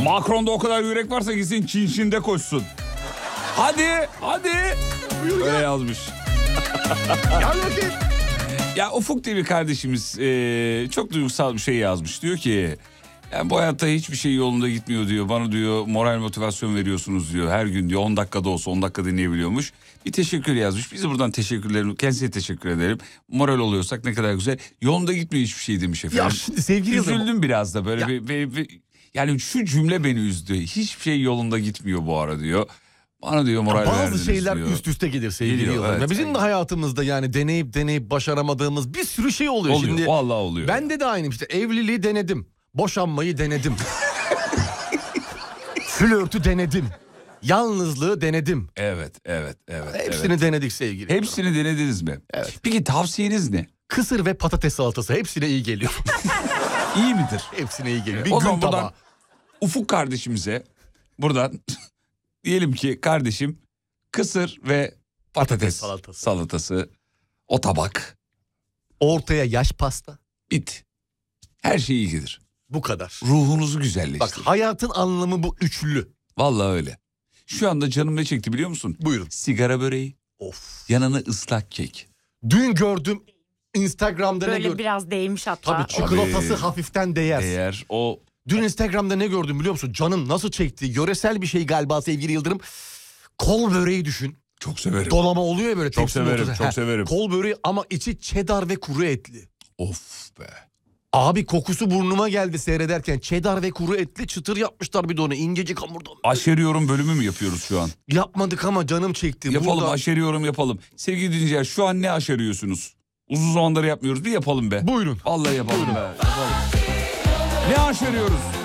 Macron'da o kadar yürek varsa gitsin Çin'de koşsun. Hadi. Öyle yazmış. Ya Ufuk diye bir kardeşimiz çok duygusal bir şey yazmış. Diyor ki yani bu hayatta hiçbir şey yolunda gitmiyor diyor. Bana diyor moral motivasyon veriyorsunuz diyor. Her gün diyor 10 dakikada olsa 10 dakika dinleyebiliyormuş. Bir teşekkür yazmış. Biz de buradan kendisine teşekkür ederim. Moral oluyorsak ne kadar güzel. Yolunda gitmiyor hiçbir şey demiş efendim. Ya şimdi sevgili üzüldüm biraz da böyle yani şu cümle beni üzdü. Hiçbir şey yolunda gitmiyor bu ara diyor. Bana diyor moral verdiniz bazı şeyler diyor. üst üste gelir sevgili Yıldırım. Evet, bizim de hayatımızda yani deneyip başaramadığımız bir sürü şey oluyor. Şimdi, vallahi oluyor. Bende de aynı işte evliliği denedim. Boşanmayı denedim. Flörtü denedim. Yalnızlığı denedim. Evet. Hepsini denedik sevgili. Hepsini denediniz mi? Evet. Peki tavsiyeniz ne? Kısır ve patates salatası hepsine iyi geliyor. İyi midir? Hepsine iyi geliyor. Bir O gün zaman buradan tabağı. Ufuk kardeşimize buradan diyelim ki kardeşim kısır ve patates salatası o tabak. Ortaya yaş pasta. Bit. Her şey iyi gelir. Bu kadar. Ruhunuzu güzelleştirir. Bak hayatın anlamı bu üçlü. Vallahi öyle. Şu anda canım ne çekti biliyor musun? Buyurun. Sigara böreği. Of. Yanına ıslak kek. Dün gördüm Instagram'da Böyle ne gördüm? biraz değmiş hatta. Tabii çikolatası hafiften değer. Değer o. Dün Instagram'da ne gördüm biliyor musun? Canım nasıl çekti? Yöresel bir şey galiba sevgili Yıldırım. Kol böreği düşün. Çok severim. Dolama oluyor ya böyle. Çok severim, çok severim. Kol böreği ama içi cheddar ve kuru etli. Of be. Abi kokusu burnuma geldi seyrederken. Cheddar ve kuru etli çıtır yapmışlar bir de onu incecik hamurdan. Aşeriyorum bölümü mü yapıyoruz şu an? Yapmadık ama canım çekti. Yapalım Burada... aşeriyorum yapalım. Sevgili dinleyiciler şu an ne aşeriyorsunuz? Uzun zamandır yapmıyoruz bir yapalım be. Buyurun. Vallahi yapalım be. Yapalım. Ne aşeriyoruz?